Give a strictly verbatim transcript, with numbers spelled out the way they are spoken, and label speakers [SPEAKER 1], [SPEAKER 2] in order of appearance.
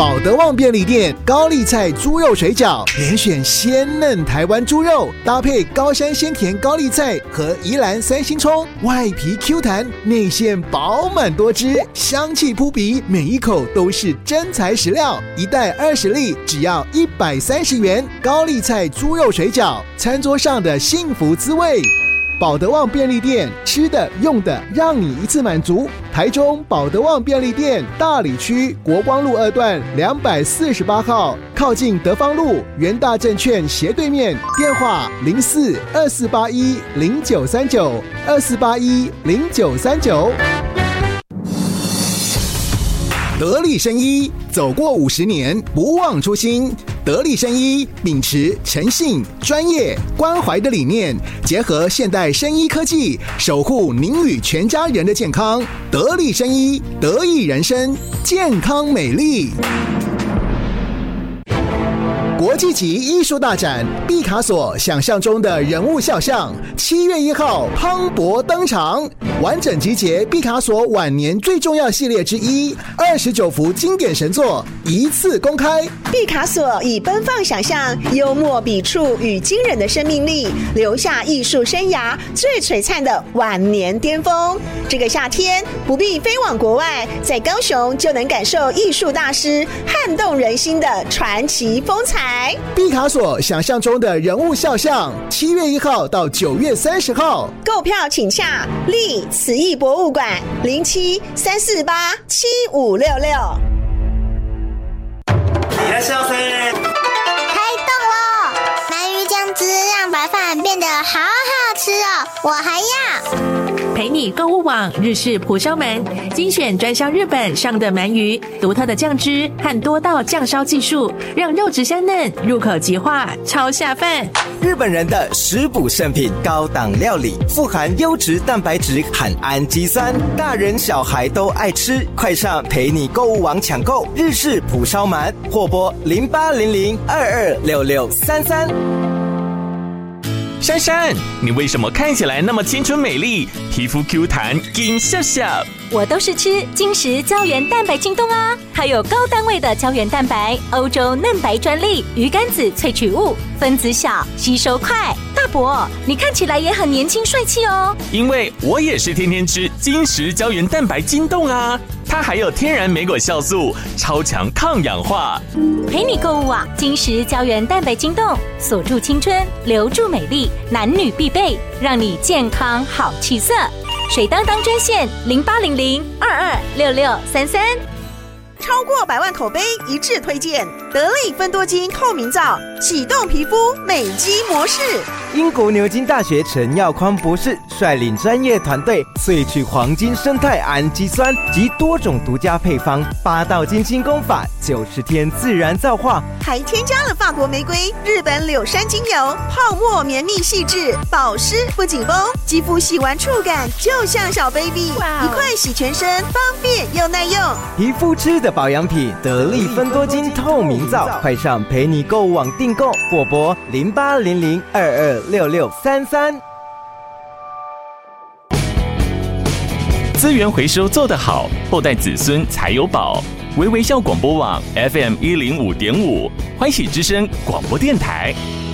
[SPEAKER 1] 保德旺便利店高丽菜猪肉水饺，连选鲜嫩台湾猪肉，搭配高山鲜甜高丽菜和宜兰三星葱，外皮 Q 弹，内馅饱满多汁，香气扑鼻，每一口都是真材实料。一袋二十粒，只要一百三十元。高丽菜猪肉水饺，餐桌上的幸福滋味。保德旺便利店，吃的用的让你一次满足。台中保德旺便利店大里区国光路二段两百四十八号，靠近德芳路元大证券斜对面。电话零四二四八一零九三九二四八一零九三九。得力生医，走过五十年，不忘初心。得力生医秉持诚信、专业、关怀的理念，结合现代生医科技，守护您与全家人的健康。得力生医，得益人生，健康美丽。国际级艺术大展毕卡索想象中的人物肖像，七月一号磅礴登场，完整集结毕卡索晚年最重要系列之一，二十九幅经典神作一次公开。
[SPEAKER 2] 毕卡索以奔放想象、幽默笔触与惊人的生命力，留下艺术生涯最璀璨的晚年巅峰。这个夏天不必飞往国外，在高雄就能感受艺术大师撼动人心的传奇风采。
[SPEAKER 1] 毕卡索想象中的人物肖像，七月一号到九月三十号，
[SPEAKER 2] 购票请洽立慈艺博物馆零七三四八七五六六。
[SPEAKER 3] いらっしゃいませ。
[SPEAKER 4] 开动喽！鳗鱼酱汁让白饭变得好好吃哦，我还要。
[SPEAKER 5] 陪你购物网日式蒲烧鳗，精选专销日本上的鳗鱼，独特的酱汁和多道酱烧技术，让肉质香嫩，入口即化，超下饭。
[SPEAKER 6] 日本人的食补圣品，高档料理，富含优质蛋白质和氨基酸，大人小孩都爱吃。快上陪你购物网抢购日式蒲烧鳗，或拨零八零零二二六六三三。
[SPEAKER 7] 珊珊，你为什么看起来那么青春美丽，皮肤 Q 弹，金笑笑？
[SPEAKER 8] 我都是吃金石胶原蛋白京东啊，还有高单位的胶原蛋白，欧洲嫩白专利，鱼肝子萃取物，分子小，吸收快。大伯，你看起来也很年轻帅气哦。
[SPEAKER 7] 因为我也是天天吃金石胶原蛋白京东啊，它还有天然莓果酵素，超强抗氧化。
[SPEAKER 8] 陪你购物啊，金石胶原蛋白京东，锁住青春，留住美丽，男女必备，让你健康好气色。水当当专线零八零零二二六六三三。
[SPEAKER 2] 超过百万口碑一致推荐得力芬多精透明皂，启动皮肤美肌模式。
[SPEAKER 6] 英国牛津大学陈耀匡博士率领专业团队萃取黄金生态氨基酸及多种独家配方，八道金清功法，九十天自然皂化，
[SPEAKER 2] 还添加了法国玫瑰、日本柳杉精油，泡沫绵密细致，保湿不紧绷，肌肤洗完触感就像小 baby， 一块洗全身，方便又耐用。
[SPEAKER 6] 皮肤吃的保养品，得力芬多精透明皂，快上陪你购物网订购，或拨零八零零二二六六三三。
[SPEAKER 7] 资源回收做得好，后代子孙才有宝。微微笑广播网 F M 一零五点五，欢喜之声广播电台。